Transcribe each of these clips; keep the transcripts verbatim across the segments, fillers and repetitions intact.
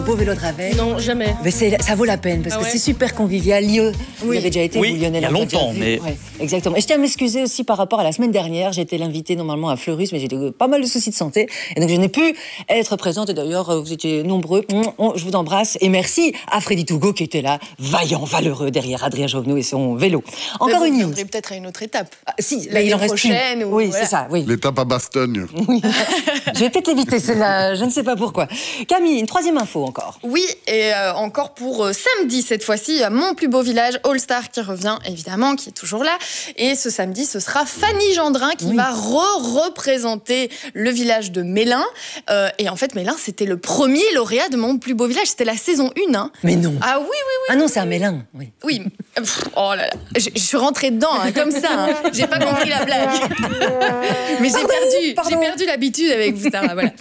Beau vélo de Ravel. Non, jamais. Mais ça vaut la peine parce ah que ouais. c'est super convivial. L'I E, oui. vous avez déjà été, oui, vous, Lionel. Il y a longtemps, mais... Ouais, exactement. Et je tiens à m'excuser aussi par rapport à la semaine dernière. J'étais l'invitée normalement à Fleurus, mais j'ai eu pas mal de soucis de santé. Et donc je n'ai pu être présente. Et d'ailleurs, vous étiez nombreux. Je vous embrasse. Et merci à Freddy Tougo qui était là, vaillant, valeureux, derrière Adrien Jovenot et son vélo. Encore une news. Peut-être à une autre étape. Ah, si, l'année il en reste prochaine. Une. Ou... Oui, voilà. c'est ça. Oui. L'étape à Bastogne. Oui. Je vais peut-être l'éviter, celle-là. Je ne sais pas pourquoi. Camille, une troisième info encore. Oui, et euh, encore pour euh, samedi cette fois-ci, Mon plus beau village, All Star qui revient évidemment, qui est toujours là. Et ce samedi, ce sera Fanny Gendrin qui oui. va re-représenter le village de Mélin. Euh, et en fait, Mélin, c'était le premier lauréat de Mon plus beau village. C'était la saison un. Hein. Mais non. Ah oui, oui, oui. Ah non, c'est un Mélin. Oui. Oui. Pff, oh là là. Je, je suis rentrée dedans, hein, comme ça. Hein. J'ai pas compris la blague. Mais j'ai perdu, j'ai perdu l'habitude avec vous, Sarah. Voilà.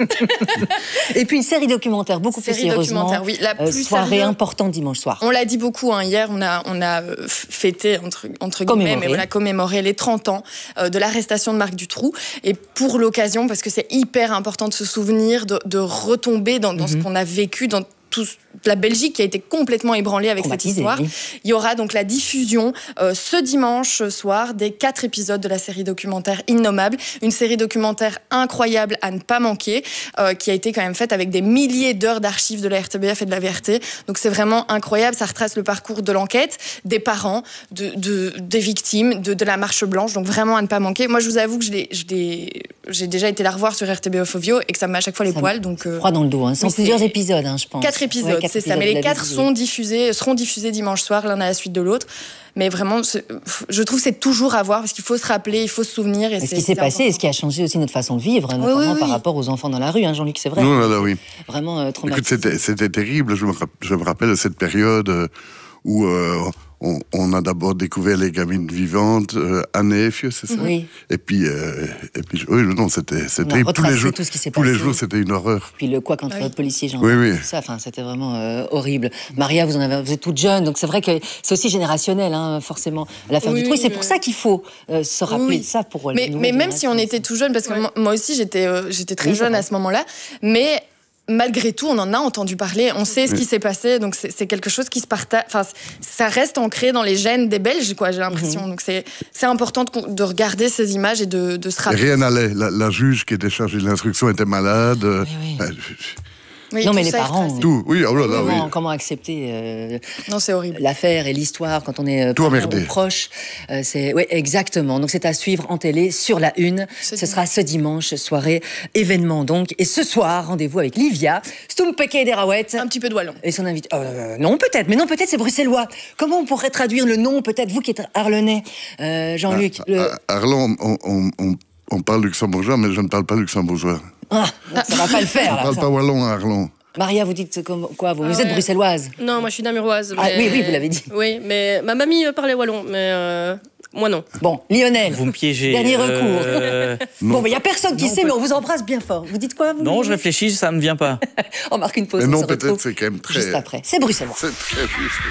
Et puis une série documentaire, beaucoup série plus sérieusement. Oui, la plus euh, soirée sérieux. Importante dimanche soir. On l'a dit beaucoup hein, hier, on a, on a fêté, entre, entre guillemets, mais on a commémoré les trente ans euh, de l'arrestation de Marc Dutroux. Et pour l'occasion, parce que c'est hyper important de se souvenir, de, de retomber dans, dans mm-hmm. ce qu'on a vécu, dans tout, la Belgique qui a été complètement ébranlée avec cette histoire. Oui. Il y aura donc la diffusion euh, ce dimanche soir des quatre épisodes de la série documentaire Innommable, une série documentaire incroyable à ne pas manquer, euh, qui a été quand même faite avec des milliers d'heures d'archives de la R T B F et de la V R T. Donc c'est vraiment incroyable, ça retrace le parcours de l'enquête, des parents, de, de, des victimes, de, de la marche blanche, donc vraiment à ne pas manquer. Moi je vous avoue que je l'ai, je l'ai, j'ai déjà été la revoir sur R T B F Ovio et que ça me met à chaque fois les ça poils. Donc, euh, froid dans le dos, hein. C'est en plusieurs épisodes, hein, je pense. Quatre épisodes, ouais, quatre c'est épisodes ça. Mais les quatre sont diffusés, seront diffusés dimanche soir, l'un à la suite de l'autre. Mais vraiment, je trouve que c'est toujours à voir parce qu'il faut se rappeler, il faut se souvenir. Et, et ce qui s'est passé et ce qui a changé aussi notre façon de vivre, notamment oui, oui, oui. par rapport aux enfants dans la rue, hein, Jean-Luc, c'est vrai. Non, là, là, oui. Vraiment euh, traumatisé. Écoute, c'était, c'était terrible. Je me, je me rappelle de cette période où euh, on, on a d'abord découvert les gamines vivantes euh, à Neefje, c'est ça. Oui. Et puis, euh, et puis, oui, non, c'était, c'était tous les jours. Tout ce qui s'est tous passé. les jours, c'était une horreur. Puis le quoi contre oui. le policier, Jean. Oui, oui. Ça, enfin, c'était vraiment euh, horrible. Maria, vous en avez, vous êtes toute jeune, donc c'est vrai que c'est aussi générationnel, hein, forcément. La fin oui, du truc, oui, c'est oui. pour ça qu'il faut euh, se rappeler oui. de ça pour. Mais, mais même si on était tout jeune, parce que ouais. moi aussi, j'étais, euh, j'étais très oui, jeune à ce moment-là, mais. Malgré tout, on en a entendu parler, on sait ce qui s'est passé, donc c'est, c'est quelque chose qui se partage. Enfin, ça reste ancré dans les gènes des Belges, quoi. J'ai l'impression. Mm-hmm. Donc c'est, c'est important de, de regarder ces images et de, de se rappeler. Et rien n'allait. La, la juge qui était chargée de l'instruction était malade. Oui, oui. Euh, Oui, non, mais les parents. Tout, oui, oh là là, comment, oui. comment accepter euh, non, c'est horrible. l'affaire et l'histoire quand on est tout emmerdé. Proche. Euh, c'est, oui, exactement. Donc c'est à suivre en télé sur la une. Ce, ce sera ce dimanche, soirée, événement donc. Et ce soir, rendez-vous avec Livia, Stumpeke Derawet. Un petit peu de wallon. Et son invité. Euh, non, peut-être, mais non, peut-être c'est bruxellois. Comment on pourrait traduire le nom, peut-être, vous qui êtes arlonnais, euh, Jean-Luc ah, le... Arlon, on, on, on, on parle luxembourgeois, mais je ne parle pas luxembourgeois. Ah, ça va pas le faire. On ne parle ça. pas wallon à Arlon. Maria, vous dites comme, quoi vous, ah vous ouais. êtes bruxelloise? Non, moi je suis namuroise. Ah oui, oui, vous l'avez dit. Oui, mais ma mamie parlait wallon, mais euh, moi non. Bon, Lionel. Vous me piégez. Dernier recours. Euh... Bon, mais il n'y a personne qui non, sait, peut... mais on vous embrasse bien fort. Vous dites quoi vous? Non, je réfléchis, ça ne me vient pas. On marque une pause. Mais on non, se peut-être c'est quand même très. Juste après. C'est bruxellois. C'est très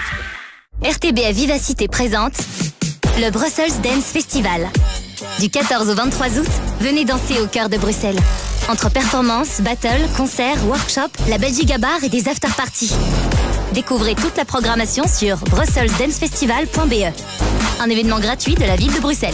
juste. R T B F Vivacité présente le Brussels Dance Festival. Du quatorze au vingt-trois août, venez danser au cœur de Bruxelles. Entre performances, battles, concerts, workshops, la Belgique à bar et des after-parties. Découvrez toute la programmation sur brussels dance festival point b e. Un événement gratuit de la ville de Bruxelles.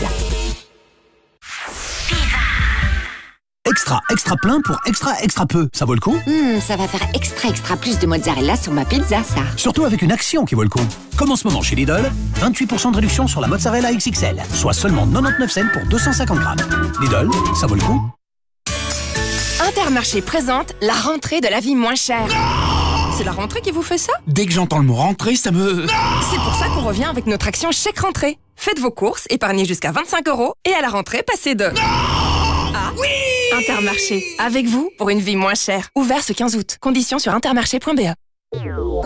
Extra, extra plein pour extra, extra peu. Ça vaut le coup? Mmh, ça va faire extra, extra plus de mozzarella sur ma pizza, ça. Surtout avec une action qui vaut le coup. Comme en ce moment chez Lidl, vingt-huit pour cent de réduction sur la mozzarella X X L, soit seulement quatre-vingt-dix-neuf cents pour deux cent cinquante grammes. Lidl, ça vaut le coup. Intermarché présente la rentrée de la vie moins chère. C'est la rentrée qui vous fait ça? Dès que j'entends le mot rentrée, ça me... C'est pour ça qu'on revient avec notre action chèque rentrée. Faites vos courses, épargnez jusqu'à vingt-cinq euros et à la rentrée, passez de... Ah oui! Intermarché, avec vous pour une vie moins chère. Ouvert ce quinze août. Conditions sur intermarché point b e.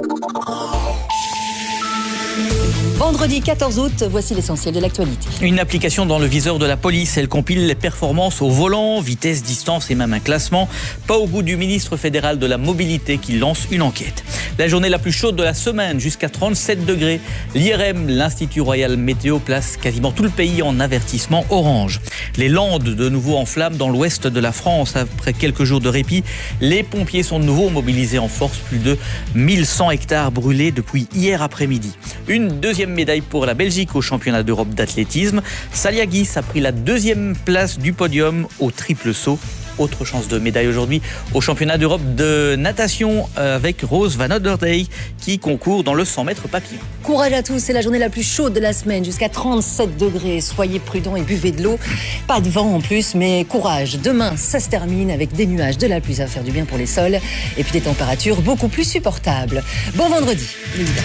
Vendredi quatorze août, voici l'essentiel de l'actualité. Une application dans le viseur de la police, elle compile les performances au volant, vitesse, distance et même un classement. Pas au goût du ministre fédéral de la mobilité qui lance une enquête. La journée la plus chaude de la semaine, jusqu'à trente-sept degrés. L'I R M, l'Institut Royal Météo, place quasiment tout le pays en avertissement orange. Les Landes, de nouveau en flammes dans l'ouest de la France. Après quelques jours de répit, les pompiers sont de nouveau mobilisés en force. Plus de mille cent hectares brûlés depuis hier après-midi. Une deuxième médaille pour la Belgique au championnat d'Europe d'athlétisme. Saliagis a pris la deuxième place du podium au triple saut. Autre chance de médaille aujourd'hui au championnat d'Europe de natation avec Rose Van Ouderdijk qui concourt dans le cent mètres papillon. Courage à tous, c'est la journée la plus chaude de la semaine, jusqu'à trente-sept degrés. Soyez prudents et buvez de l'eau. Pas de vent en plus, mais courage. Demain, ça se termine avec des nuages, de la pluie, ça va faire du bien pour les sols et puis des températures beaucoup plus supportables. Bon vendredi, évidemment.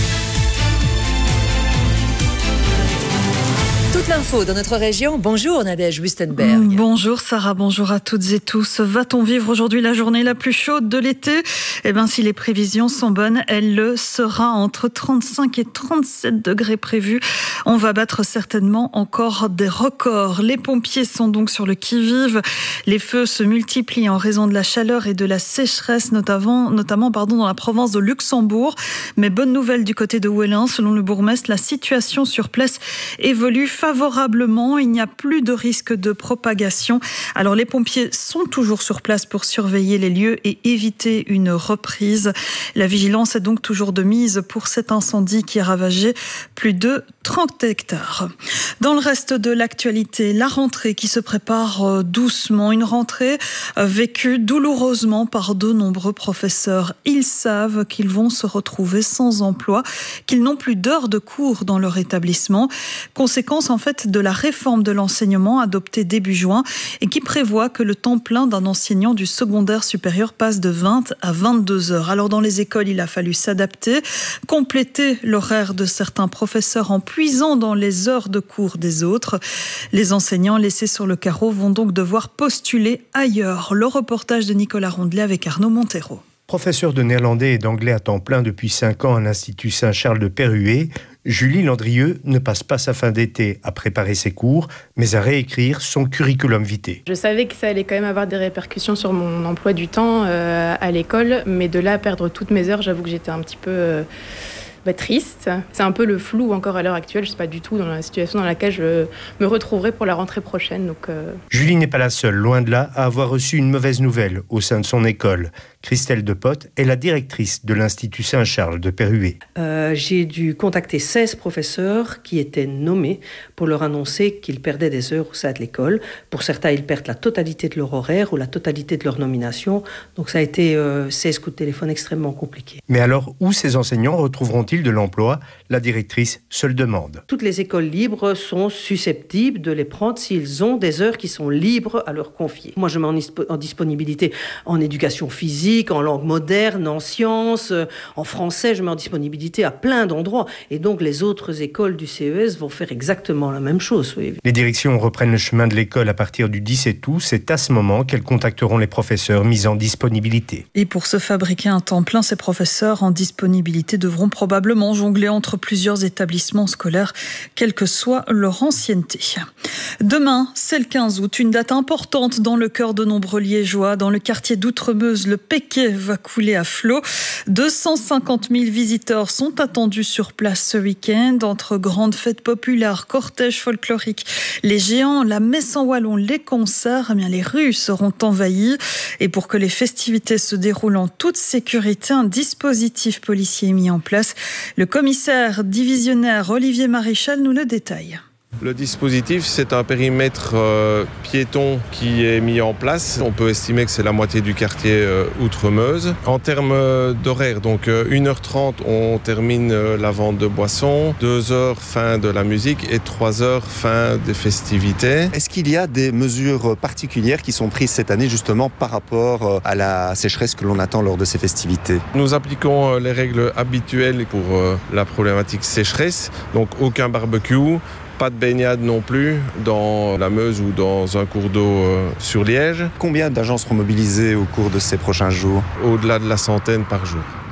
Toute l'info dans notre région. Bonjour Nadège Wustenberg. Bonjour Sarah, bonjour à toutes et tous. Va-t-on vivre aujourd'hui la journée la plus chaude de l'été ? Eh bien, si les prévisions sont bonnes, elle le sera entre trente-cinq et trente-sept degrés prévus. On va battre certainement encore des records. Les pompiers sont donc sur le qui-vive. Les feux se multiplient en raison de la chaleur et de la sécheresse, notamment, notamment pardon, dans la province de Luxembourg. Mais bonne nouvelle du côté de Ouélin, selon le bourgmestre, la situation sur place évolue favorablement, il n'y a plus de risque de propagation. Alors les pompiers sont toujours sur place pour surveiller les lieux et éviter une reprise. La vigilance est donc toujours de mise pour cet incendie qui a ravagé plus de trente hectares. Dans le reste de l'actualité, la rentrée qui se prépare doucement, une rentrée vécue douloureusement par de nombreux professeurs. Ils savent qu'ils vont se retrouver sans emploi, qu'ils n'ont plus d'heures de cours dans leur établissement. Conséquence en fait de la réforme de l'enseignement adoptée début juin et qui prévoit que le temps plein d'un enseignant du secondaire supérieur passe de vingt à vingt-deux heures. Alors dans les écoles, il a fallu s'adapter, compléter l'horaire de certains professeurs en puisant dans les heures de cours des autres. Les enseignants laissés sur le carreau vont donc devoir postuler ailleurs. Le reportage de Nicolas Rondelet avec Arnaud Montero. Professeur de néerlandais et d'anglais à temps plein depuis cinq ans à l'Institut Saint-Charles de Perruet, Julie Landrieux ne passe pas sa fin d'été à préparer ses cours, mais à réécrire son curriculum vitae. Je savais que ça allait quand même avoir des répercussions sur mon emploi du temps euh, à l'école, mais de là à perdre toutes mes heures, j'avoue que j'étais un petit peu... Euh Bah, triste. C'est un peu le flou encore à l'heure actuelle. Je ne sais pas du tout dans la situation dans laquelle je me retrouverai pour la rentrée prochaine. Donc, euh... Julie n'est pas la seule, loin de là, à avoir reçu une mauvaise nouvelle au sein de son école. Christelle Depotte est la directrice de l'Institut Saint-Charles de Perruet. Euh, j'ai dû contacter seize professeurs qui étaient nommés pour leur annoncer qu'ils perdaient des heures au sein de l'école. Pour certains, ils perdent la totalité de leur horaire ou la totalité de leur nomination. Donc ça a été euh, seize coups de téléphone extrêmement compliqués. Mais alors, où ces enseignants retrouveront-ils de l'emploi? La directrice se le demande. Toutes les écoles libres sont susceptibles de les prendre s'ils ont des heures qui sont libres à leur confier. Moi, je mets en, dispo- en disponibilité en éducation physique, en langue moderne, en sciences, en français, je mets en disponibilité à plein d'endroits. Et donc, les autres écoles du C E S vont faire exactement la même chose. Oui. Les directions reprennent le chemin de l'école à partir du dix-sept août. C'est à ce moment qu'elles contacteront les professeurs mis en disponibilité. Et pour se fabriquer un temps plein, ces professeurs en disponibilité devront probablement jongler entre plusieurs établissements scolaires, quelle que soit leur ancienneté. Demain, c'est le quinze août, une date importante dans le cœur de nombreux Liégeois. Dans le quartier d'Outremeuse, le Péquet va couler à flot. deux cent cinquante mille visiteurs sont attendus sur place ce week-end, entre grandes fêtes populaires, cortèges folkloriques, les géants, la messe en wallon, les concerts. Eh bien, les rues seront envahies. Et pour que les festivités se déroulent en toute sécurité, un dispositif policier est mis en place. Le commissaire divisionnaire Olivier Maréchal nous le détaille. Le dispositif, c'est un périmètre euh, piéton qui est mis en place. On peut estimer que c'est la moitié du quartier euh, Outremeuse. En termes euh, d'horaire, donc euh, une heure trente, on termine euh, la vente de boissons, deux heures, fin de la musique et trois heures, fin des festivités. Est-ce qu'il y a des mesures particulières qui sont prises cette année justement par rapport à la sécheresse que l'on attend lors de ces festivités? Nous appliquons euh, les règles habituelles pour euh, la problématique sécheresse, donc aucun barbecue. Pas de baignade non plus dans la Meuse ou dans un cours d'eau euh, sur Liège. Combien d'agents seront mobilisés au cours de ces prochains jours? Au-delà de la centaine par jour.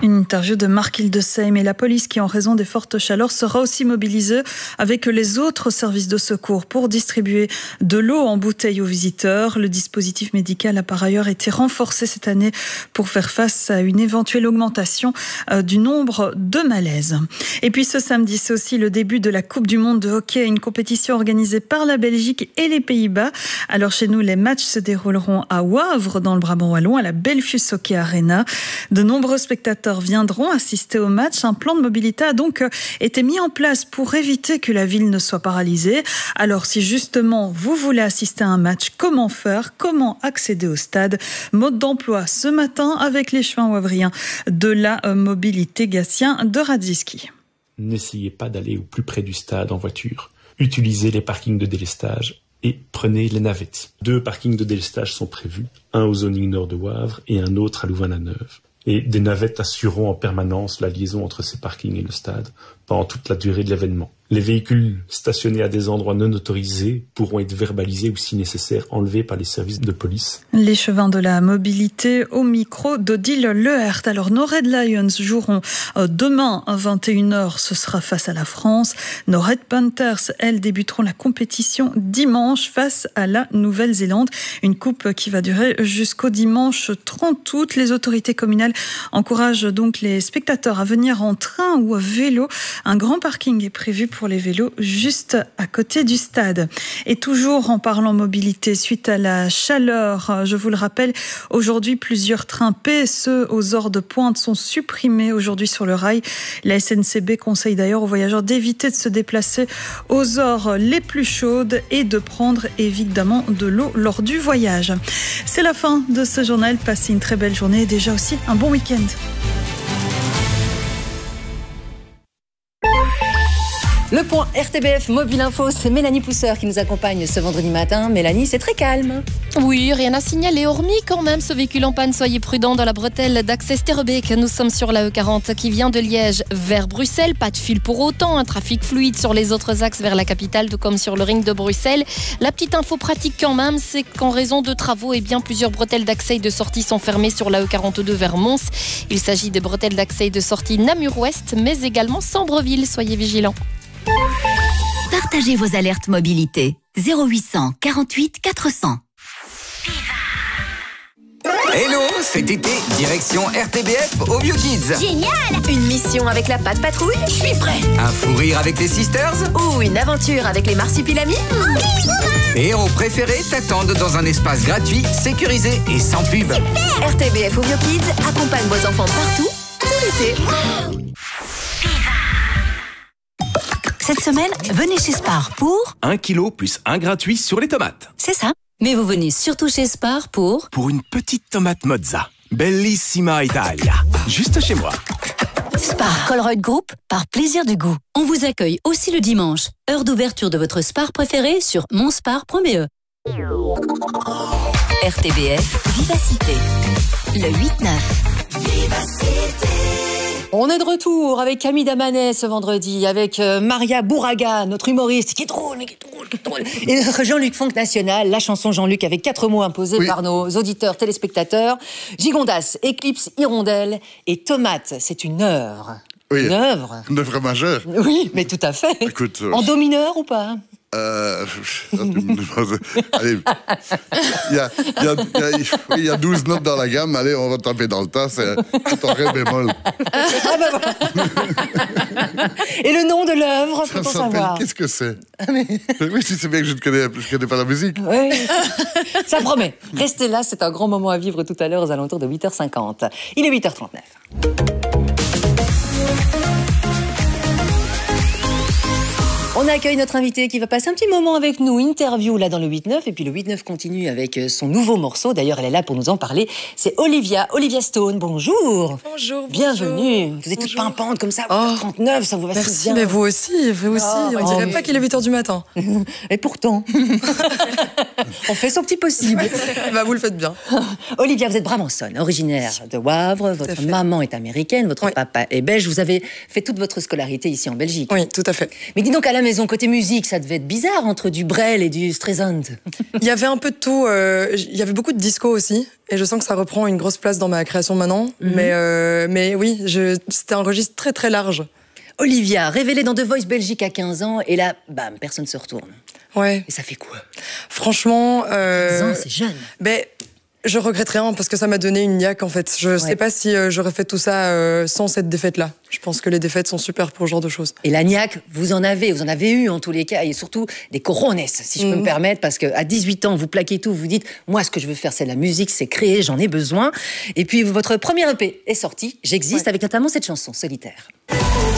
Une interview de Marc Hildesheim et la police qui, en raison des fortes chaleurs, sera aussi mobilisée avec les autres services de secours pour distribuer de l'eau en bouteille aux visiteurs. Le dispositif médical a par ailleurs été renforcé cette année pour faire face à une éventuelle augmentation du nombre de malaises. Et puis ce samedi, c'est aussi le début de la Coupe du Monde de hockey, une compétition organisée par la Belgique et les Pays-Bas. Alors chez nous, les matchs se dérouleront à Wavre, dans le Brabant wallon, à la Belfius Hockey Arena. De nombreux spectateurs viendront assister au match. Un plan de mobilité a donc été mis en place pour éviter que la ville ne soit paralysée. Alors si justement vous voulez assister à un match, comment faire? Comment accéder au stade? Mode d'emploi ce matin avec l'échevin wavriens de la mobilité, Gatien de Radziski. N'essayez pas d'aller au plus près du stade en voiture. Utilisez les parkings de délestage et prenez les navettes. Deux parkings de délestage sont prévus, un au zoning nord de Wavre et un autre à Louvain-la-Neuve. Et des navettes assureront en permanence la liaison entre ces parkings et le stade pendant toute la durée de l'événement. Les véhicules stationnés à des endroits non autorisés pourront être verbalisés ou, si nécessaire, enlevés par les services de police. L'échevin de la mobilité au micro d'Odile Lehert. Alors, nos Red Lions joueront demain à vingt et une heures. Ce sera face à la France. Nos Red Panthers, elles, débuteront la compétition dimanche face à la Nouvelle-Zélande. Une coupe qui va durer jusqu'au dimanche trente août. Les autorités communales encouragent donc les spectateurs à venir en train ou à vélo. Un grand parking est prévu pour les vélos juste à côté du stade. Et toujours en parlant mobilité, suite à la chaleur, je vous le rappelle, aujourd'hui plusieurs trains P S E aux heures de pointe sont supprimés aujourd'hui sur le rail. La S N C B conseille d'ailleurs aux voyageurs d'éviter de se déplacer aux heures les plus chaudes et de prendre évidemment de l'eau lors du voyage. C'est la fin de ce journal. Passez une très belle journée et déjà aussi un bon week-end. Le point R T B F Mobile Info, c'est Mélanie Pousseur qui nous accompagne ce vendredi matin. Mélanie, c'est très calme. Oui, rien à signaler, hormis quand même ce véhicule en panne. Soyez prudents dans la bretelle d'accès Sterbeek. Nous sommes sur la E quarante qui vient de Liège vers Bruxelles. Pas de fil pour autant, un trafic fluide sur les autres axes vers la capitale, tout comme sur le ring de Bruxelles. La petite info pratique quand même, c'est qu'en raison de travaux, eh bien, plusieurs bretelles d'accès et de sortie sont fermées sur la E quarante-deux vers Mons. Il s'agit des bretelles d'accès et de sortie Namur-Ouest, mais également Sambreville. Soyez vigilants. Partagez vos alertes mobilité. zéro huit cent quarante-huit quatre cents. Hello, cet été, direction R T B F au Bio Kids. Génial! Une mission avec la Patte Patrouille? Je suis prêt! Un fou rire avec les Sisters? Ou une aventure avec les Marsupilamis? Les héros préférés t'attendent dans un espace gratuit, sécurisé et sans pub. Super! R T B F au Bio Kids accompagne vos enfants partout, tout l'été. Cette semaine, venez chez Spar pour... Un kilo plus un gratuit sur les tomates. C'est ça. Mais vous venez surtout chez Spar pour... Pour une petite tomate mozza. Bellissima Italia. Juste chez moi. Spar Colruyt Group, par plaisir du goût. On vous accueille aussi le dimanche. Heure d'ouverture de votre Spar préféré sur monspar point b e. R T B F, Vivacité. Le huit neuf. Vivacité. On est de retour avec Camille Damanet ce vendredi, avec Maria Bourraga, notre humoriste, qui est drôle, mais qui est drôle, qui est drôle. Et notre Jean-Luc Fonck National, la chanson Jean-Luc avec quatre mots imposés oui. par nos auditeurs téléspectateurs. Gigondas, Éclipse, Hirondelle et Tomate, c'est une œuvre. Oui, une œuvre. Une œuvre majeure. Oui, mais tout à fait. Écoute, euh... En do mineur ou pas? Euh, allez, il y a, y, a, y, a, y a douze notes dans la gamme, allez, on va taper dans le tas, c'est tout en ré bémol. Ah bah voilà. Et le nom de l'œuvre, faut-on savoir? Qu'est-ce que c'est? Ah mais... Oui, si c'est bien que je ne connais, je connais pas la musique. Oui, ça promet. Restez là, c'est un grand moment à vivre tout à l'heure aux alentours de huit heures cinquante. Il est huit heures trente-neuf. On accueille notre invité qui va passer un petit moment avec nous, interview là dans le huit neuf, et puis le huit neuf continue avec son nouveau morceau, d'ailleurs elle est là pour nous en parler, c'est Olivia, Olivia Stone, bonjour. Bonjour, bienvenue, bonjour. Vous êtes toute bonjour. pimpante comme ça, oh, trente-neuf, ça vous va merci, si bien. Mais vous aussi, vous aussi, oh, on dirait oh, pas qu'il est huit heures du matin. Et pourtant, on fait son petit possible. Bah vous le faites bien. Olivia, vous êtes brabançonne, originaire de Wavre, votre maman est américaine, votre oui. papa est belge, vous avez fait toute votre scolarité ici en Belgique. Oui, tout à fait. Mais dis donc à la maison, maison, côté musique, ça devait être bizarre entre du Brel et du Streisand. Il y avait un peu de tout. euh, Il y avait beaucoup de disco aussi. Et je sens que ça reprend une grosse place dans ma création maintenant. Mm-hmm. Mais, euh, mais oui, je, c'était un registre très très large. Olivia, révélée dans The Voice Belgique à quinze ans, et là, bam, personne se retourne. Ouais. Et ça fait quoi? Franchement... Euh, quinze ans, c'est jeune. Ben, je regrette rien parce que ça m'a donné une niaque en fait. Je ouais. sais pas si euh, j'aurais fait tout ça euh, sans cette défaite-là. Je pense que les défaites sont super pour ce genre de choses. Et la niaque, vous en avez, vous en avez eu en tous les cas, et surtout des corones, si je peux mmh. me permettre, parce qu'à dix-huit ans, vous plaquez tout, vous dites, moi ce que je veux faire c'est la musique, c'est créer, j'en ai besoin. Et puis votre premier E P est sorti, J'existe, ouais. avec notamment cette chanson, Solitaire. Ouais,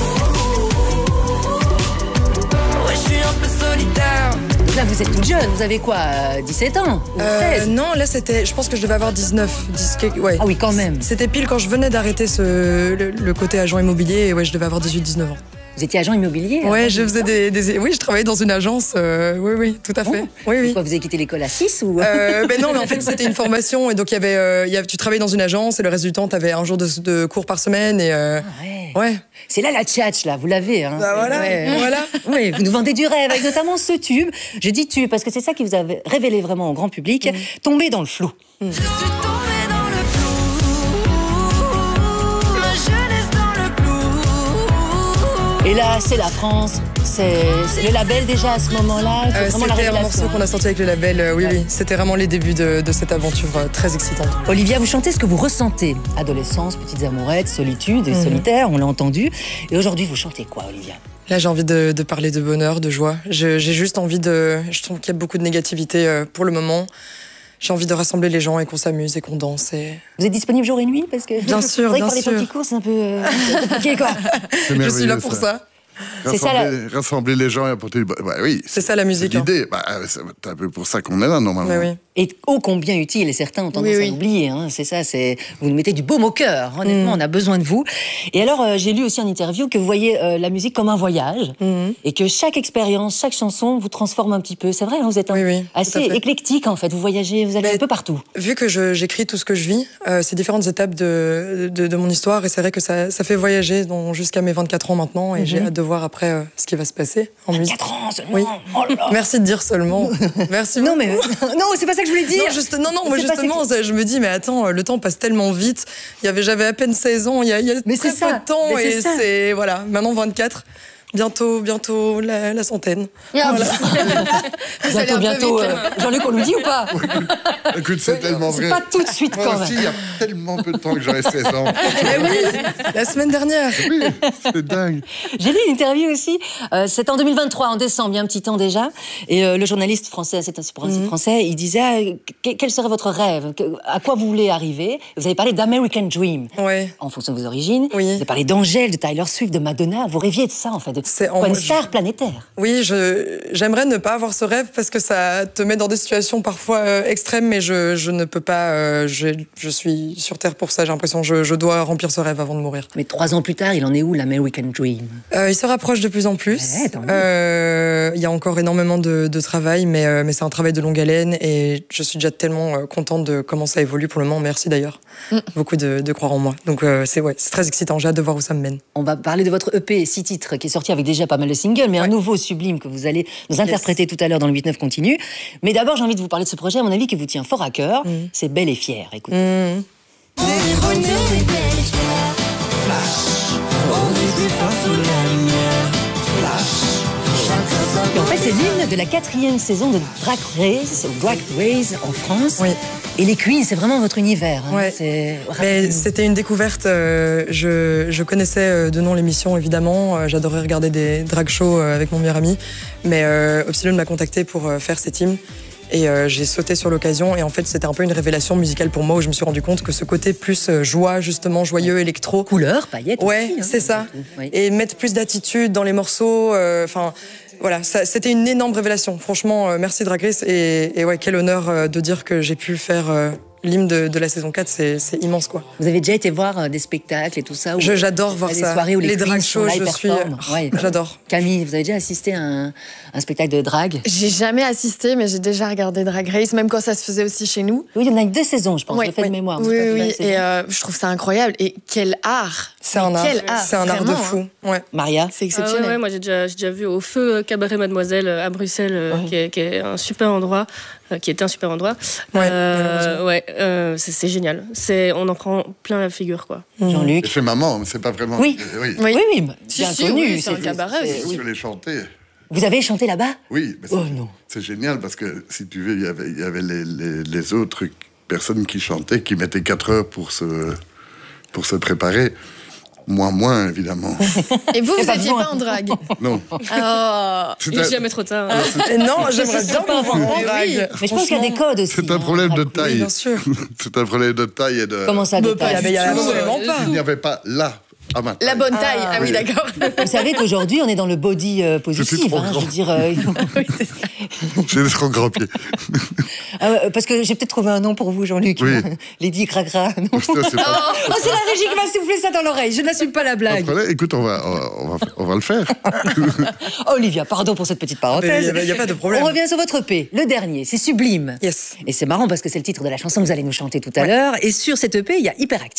je suis un peu solitaire. Là, vous êtes toute jeune, vous avez quoi, dix-sept ans euh, Non, là, c'était, je pense que je devais avoir dix-neuf. dix, ouais. Ah oui, quand même. C'était pile quand je venais d'arrêter ce, le, le côté agent immobilier, et ouais, je devais avoir dix-huit dix-neuf ans. Vous étiez agent immobilier? Ouais, je faisais des, des... Oui, je travaillais dans une agence, euh, oui, oui, tout à fait. Oh. Oui, oui. Pourquoi, vous avez quitté l'école à six ou... euh, ben non, mais en fait, c'était une formation, et donc il y avait, euh, y avait, tu travaillais dans une agence, et le reste du temps, tu avais un jour de, de cours par semaine, et... Euh, ah ouais. ouais. C'est là la tchatch, là, vous l'avez. Hein. Bah voilà, ouais. voilà. Oui, vous nous vendez du rêve, avec notamment ce tube. Je dis tube, parce que c'est ça qui vous a révélé vraiment au grand public, mmh. Tomber dans le flou. Mmh. Je suis tombée dans le flou, ma jeunesse dans le flou. Et là, c'est la France, c'est le label déjà à ce moment-là. Euh, c'était un morceau qu'on a sorti avec le label, euh, oui, ouais. oui. C'était vraiment les débuts de, de cette aventure euh, très excitante. Olivia, vous chantez ce que vous ressentez. Adolescence, petites amourettes, solitude et mmh. solitaire, on l'a entendu. Et aujourd'hui, vous chantez quoi, Olivia? Là, j'ai envie de, de parler de bonheur, de joie. Je, j'ai juste envie de... Je trouve qu'il y a beaucoup de négativité euh, pour le moment. J'ai envie de rassembler les gens et qu'on s'amuse et qu'on danse. Et... Vous êtes disponible jour et nuit parce que bien sûr, bien sûr. Pour les petits cours, c'est un peu euh, compliqué, quoi. Je suis là pour ça. ça. C'est ça, la... rassembler les gens et apporter... Bah, oui, c'est ça la musique. C'est l'idée. Hein. Bah, c'est un peu pour ça qu'on est là, normalement. Mais oui. Et ô combien utile, et certains ont tendance oui, oui. à l'oublier. Hein. C'est ça, c'est... vous nous mettez du baume au cœur. Honnêtement, mmh. on a besoin de vous. Et alors, euh, j'ai lu aussi en interview que vous voyez euh, la musique comme un voyage, mmh. et que chaque expérience, chaque chanson vous transforme un petit peu. C'est vrai, hein, vous êtes un... oui, oui, assez éclectique, en fait. Vous voyagez, vous allez Mais, un peu partout. Vu que je, j'écris tout ce que je vis, euh, c'est différentes étapes de, de, de mon histoire, et c'est vrai que ça, ça fait voyager donc, jusqu'à mes vingt-quatre ans maintenant, et mmh. j'ai hâte de voir après euh, ce qui va se passer en musique. vingt-quatre ans seulement. Oui. Oh là là. Merci de dire seulement. Merci beaucoup. Non, mais non, c'est pas ça que je voulais dire. Non, juste, non, non, moi justement, ça, je me dis, mais attends, le temps passe tellement vite. Il y avait, j'avais à peine seize ans, il y a, il y a mais très peu ça. de temps, mais et c'est, c'est voilà, maintenant vingt-quatre. Bientôt, bientôt la, la centaine. Ah, voilà. bientôt, bientôt. Euh, Jean-Luc, on nous dit ou pas? Écoute, c'est tellement c'est vrai. Pas tout de suite, Moi quand aussi, même. il y a tellement peu de temps que j'aurais seize ans. Eh oui, la semaine dernière. Oui, c'est dingue. J'ai lu une interview aussi. Euh, c'était en deux mille vingt-trois, en décembre, il y a un petit temps déjà. Et euh, le journaliste français, c'est un mm-hmm. français, il disait ah, quel serait votre rêve? À quoi vous voulez arriver? Vous avez parlé d'American Dream. Ouais. En fonction de vos origines. Oui. Vous avez parlé d'Angèle, de Taylor Swift, de Madonna. Vous rêviez de ça, en fait. De c'est en... une star planétaire. Oui, je, j'aimerais ne pas avoir ce rêve parce que ça te met dans des situations parfois euh, extrêmes, mais je, je ne peux pas. Euh, je, je suis sur Terre pour ça, j'ai l'impression. Je, je dois remplir ce rêve avant de mourir. Mais trois ans plus tard, il en est où, l'American Dream? euh, Il se rapproche de plus en plus. Ouais, euh, il y a encore énormément de, de travail, mais, euh, mais c'est un travail de longue haleine et je suis déjà tellement euh, contente de comment ça évolue pour le moment. Merci d'ailleurs. Mm. Beaucoup de, de croire en moi. Donc euh, c'est, ouais, c'est très excitant, j'ai hâte de voir où ça me mène. On va parler de votre E P, six titres, qui est sorti avec déjà pas mal de singles, mais ouais. un nouveau sublime que vous allez nous interpréter yes. tout à l'heure dans le huit neuf continu. Mais d'abord, j'ai envie de vous parler de ce projet, à mon avis, qui vous tient fort à cœur. Mm. C'est Belle et Fière. Écoutez. Mm. Et en fait, c'est l'hymne de la quatrième saison de Drag Race, Drag Race en France. Oui. Et les Queens, c'est vraiment votre univers. Hein. Ouais. C'est... Mais c'était une découverte. Euh, je, je connaissais de nom l'émission, évidemment. Euh, j'adorais regarder des drag shows avec mon meilleur ami. Mais euh, Upsilon m'a contacté pour euh, faire cette hymne. Et euh, j'ai sauté sur l'occasion. Et en fait, c'était un peu une révélation musicale pour moi où je me suis rendu compte que ce côté plus euh, joie, justement, joyeux, électro. Couleur, paillettes. Ouais, aussi, hein. c'est ça. Oui. Et mettre plus d'attitude dans les morceaux. Enfin. Euh, Voilà, ça, c'était une énorme révélation. Franchement, euh, merci Drag Race. Et, et ouais, quel honneur euh, de dire que j'ai pu faire euh, l'hymne de, de la saison quatre. C'est, c'est immense, quoi. Vous avez déjà été voir euh, des spectacles et tout ça? Je, J'adore voir les ça. Soirées où les, les drag shows, je suis... Oh, ouais. J'adore. Camille, vous avez déjà assisté à un, un spectacle de drag? J'ai jamais assisté, mais j'ai déjà regardé Drag Race, même quand ça se faisait aussi chez nous. Oui, il y en a que deux saisons, je pense. Ouais, je fais ouais. de mémoire. Oui, oui, et euh, je trouve ça incroyable. Et quel art! C'est un art, quel art, c'est un art de vraiment, fou. Ouais. Maria, c'est Ah exceptionnel. ouais, ouais, moi j'ai déjà, j'ai déjà vu au Feu Cabaret Mademoiselle à Bruxelles, euh, Oh. qui, est, qui est un super endroit, euh, qui était un super endroit. Ouais, Euh, ouais, euh, c'est, c'est génial. C'est, on en prend plein la figure, quoi. Jean-Luc. Chez maman, mais c'est pas vraiment. Oui. Oui. Oui, oui, oui, Si, bien si, connu. oui, c'est un cabaret. Je oui. suis allé chanter. Vous avez chanté là-bas? Oui, mais c'est, Oh non. c'est génial parce que si tu veux, il y avait, il y avait les, les, les autres personnes qui chantaient, qui mettaient quatre heures pour se, pour se préparer. Moi, moins, évidemment. Et vous, Et vous pas n'étiez besoin. pas en drague? Non. Ah. Il est jamais trop tard. hein. Non, j'aimerais bien vous voir en Oui. drague. Mais je pense qu'il y a des codes aussi. C'est un hein. problème de Oui, taille. bien sûr. C'est un problème de taille et de. Comment ça, Bah, de pas- taille il y a absolument Euh, pas. Il n'y avait pas là, à ma taille. La bonne taille. Ah, Ah, oui, oui. d'accord. Vous savez qu'aujourd'hui, on est dans le body euh, positif. trop Hein, je grand. veux dire, euh, J'ai des trop grands pieds. Ah ouais, parce que j'ai peut-être trouvé un nom pour vous, Jean-Luc. Oui. Lady Cragra. Non. Ça, c'est pas- Oh, c'est la régie qui m'a soufflé ça dans l'oreille. Je n'assume pas la Pas de blague. problème. Écoute, on va, on va, on va le faire. Olivia, pardon pour cette petite Mais parenthèse. Il n'y a, pas de problème. On revient sur votre E P, le dernier, c'est Sublime. Yes. Et c'est marrant parce que c'est le titre de la chanson que vous allez nous chanter tout à l'heure. Et sur cette E P, il y a Hyperactive.